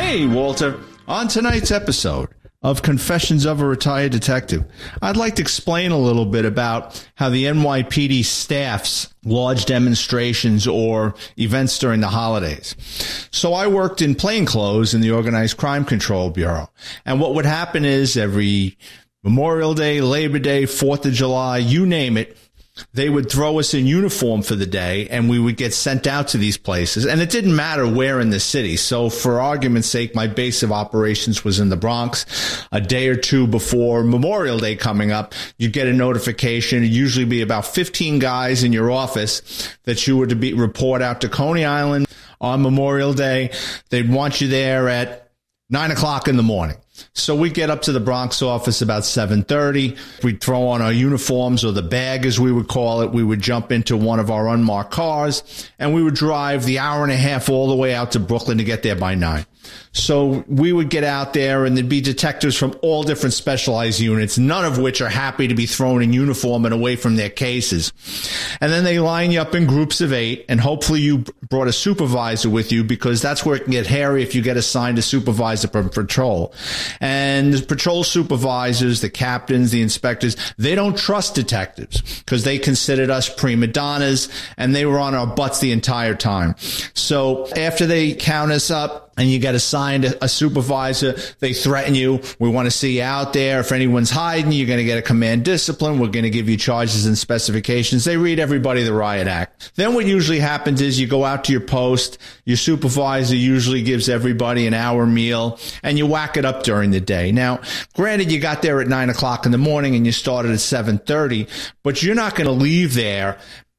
Hey, Walter. On tonight's episode of Confessions of a Retired Detective, I'd like to explain a little bit about how the NYPD staffs large demonstrations or events during the holidays. So I worked in plainclothes in the Organized Crime Control Bureau. And what would happen is every Memorial Day, Labor Day, 4th of July, you name it, they would throw us in uniform for the day and we would get sent out to these places. And it didn't matter where in the city. So for argument's sake, my base of operations was in the Bronx. A day or two before Memorial Day coming up, you get a notification. It'd usually be about 15 guys in your office that you were to report out to Coney Island on Memorial Day. They'd want you there at 9 o'clock in the morning. So we get up to the Bronx office about 7:30. We'd throw on our uniforms, or the bag as we would call it. We would jump into one of our unmarked cars and we would drive the hour and a half all the way out to Brooklyn to get there by 9. So we would get out there and there'd be detectives from all different specialized units, none of which are happy to be thrown in uniform and away from their cases. And then they line you up in groups of 8, and hopefully you brought a supervisor with you, because that's where it can get hairy if you get assigned a supervisor from patrol. And the patrol supervisors, the captains, the inspectors, they don't trust detectives because they considered us prima donnas and they were on our butts the entire time. So after they count us up, and you get assigned a supervisor, they threaten you. We want to see you out there. If anyone's hiding, you're going to get a command discipline. We're going to give you charges and specifications. They read everybody the riot act. Then what usually happens is you go out to your post. Your supervisor usually gives everybody an hour meal, and you whack it up during the day. Now, granted, you got there at 9 o'clock in the morning and you started at 7:30, but you're not going to leave there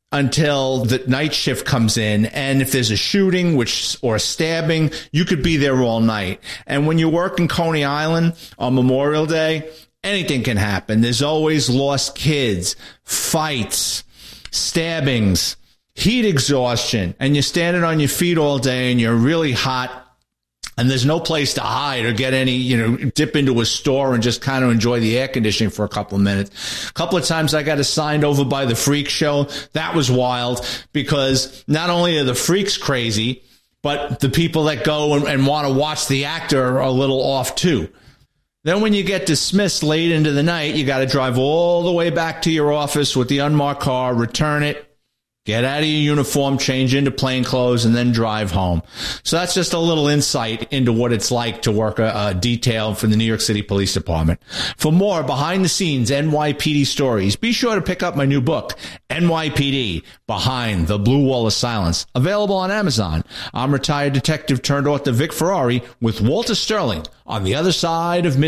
until the night shift comes in. And if there's a shooting or a stabbing, you could be there all night. And when you work in Coney Island on Memorial Day, anything can happen. There's always lost kids, fights, stabbings, heat exhaustion, and you're standing on your feet all day and you're really hot. And there's no place to hide or get any, dip into a store and just kind of enjoy the air conditioning for a couple of minutes. A couple of times I got assigned over by the freak show. That was wild, because not only are the freaks crazy, but the people that go and want to watch the actor are a little off too. Then when you get dismissed late into the night, you got to drive all the way back to your office with the unmarked car, return it, get out of your uniform, change into plain clothes, and then drive home. So that's just a little insight into what it's like to work a detail for the New York City Police Department. For more behind-the-scenes NYPD stories, be sure to pick up my new book, NYPD, Behind the Blue Wall of Silence, available on Amazon. I'm retired detective turned author Vic Ferrari with Walter Sterling on the other side of midnight.